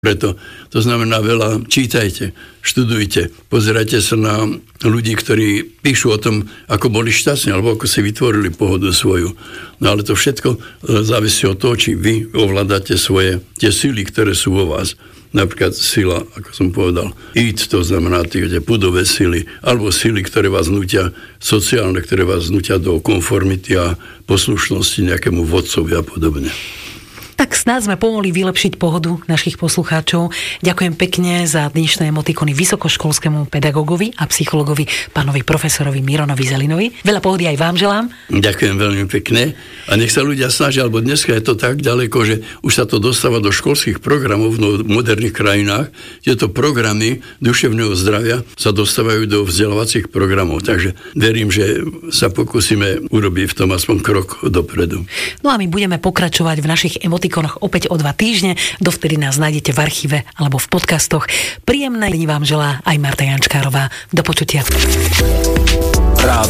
Preto to znamená veľa čítajte, študujte, pozerajte sa na ľudí, ktorí píšu o tom, ako boli šťastní, alebo ako si vytvorili pohodu svoju. No ale to všetko závisí od toho, či vy ovládate tie sily, ktoré sú vo vás. Napríklad sila, ako som povedal, to znamená tie pudové sily, alebo sily, ktoré vás nutia, sociálne, ktoré vás nutia do konformity a poslušnosti nejakému vodcovi a podobne. Tak snáď sme pomohli vylepšiť pohodu našich poslucháčov. Ďakujem pekne za dnešné emotikony vysokoškolskému pedagogovi a psychologovi, pánovi profesorovi Mironovi Zelinovi. Veľa pohody aj vám želám. Ďakujem veľmi pekne. A nech sa ľudia snažia, alebo dneska je to tak ďaleko, že už sa to dostáva do školských programov v moderných krajinách. Tieto programy duševného zdravia sa dostávajú do vzdelávacích programov. Takže verím, že sa pokúsime urobiť v tom aspoň krok dopredu. No a my budeme pokračovať v našich emotikonoch opäť o 2 týždne. Dovtedy nás nájdete v archíve alebo v podcastoch. Príjemné dni vám želá aj Marta Jančkárová. Do počutia.